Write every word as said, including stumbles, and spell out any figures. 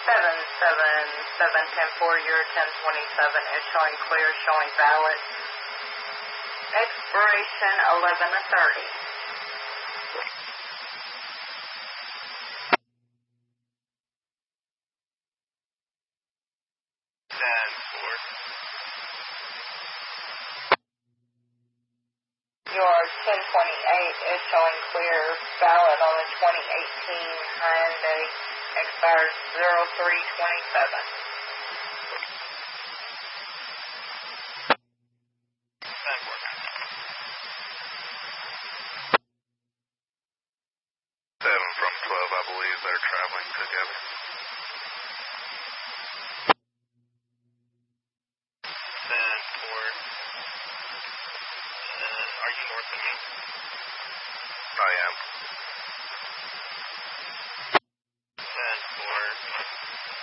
seven seven seven ten four, your ten twenty-seven is showing clear, showing valid. Expiration eleven thirty. ten four. Your ten twenty-eight is showing clear, valid on the twenty eighteen Hyundai, expires zero three twenty-seven. ten four. seven from twelve, I believe they're traveling together. ten four. Uh, are you north of me? I am. ten four.